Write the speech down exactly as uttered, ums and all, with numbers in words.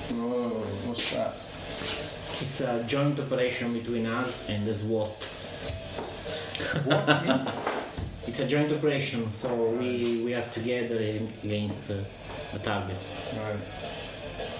Oh, what's that? It's a joint operation between us and the SWAT. What means? It's a joint operation, so we, we are together against uh, a target. Right.